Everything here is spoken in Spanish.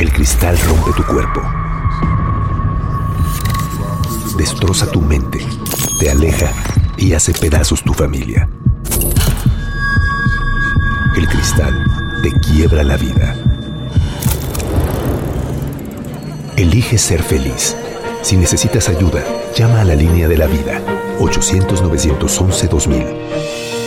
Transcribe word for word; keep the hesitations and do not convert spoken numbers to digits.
El cristal rompe tu cuerpo, destroza tu mente, te aleja y hace pedazos tu familia. El cristal te quiebra la vida. Elige ser feliz. Si necesitas ayuda, llama a la línea de la vida, ochocientos, nueve once, dos mil.